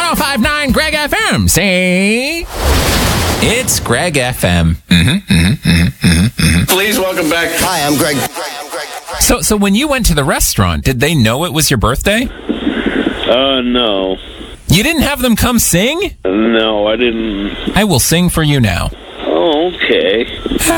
105.9 Greg FM. Say, it's Greg FM. Please welcome back. Hi, I'm Greg. So when you went to the restaurant, did they know it was your birthday? No. You didn't have them come sing? No, I didn't. I will sing for you now. Oh, okay.